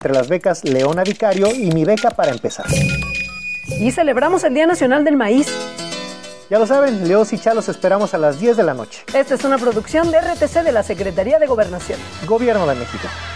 Entre las becas Leona Vicario y Mi Beca para Empezar. Y celebramos el Día Nacional del Maíz. Ya lo saben, Leos y Chalos esperamos a las 10 de la noche. Esta es una producción de RTC de la Secretaría de Gobernación. Gobierno de México.